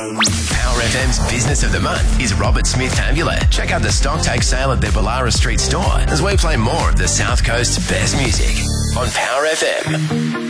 Power FM's Business of the Month is Robert Smith Amulet. Check out the stock take sale at their Ballara Street store as we play more of the South Coast's best music on Power FM.